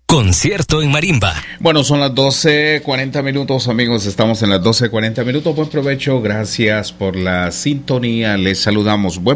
Concierto en marimba. Bueno, son las 12:40 minutos, amigos. Estamos en las 12:40 minutos. Buen provecho. Gracias por la sintonía. Les saludamos. Buen